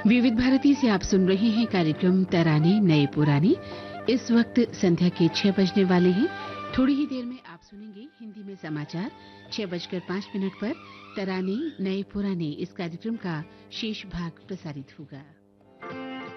विविध भारती से आप सुन रहे हैं कार्यक्रम तराने नए पुराने। इस वक्त संध्या के 6 बजने वाले हैं। थोड़ी ही देर में आप सुनेंगे हिंदी में समाचार। 6:05 पर तराने नए पुराने इस कार्यक्रम का शेष भाग प्रसारित होगा।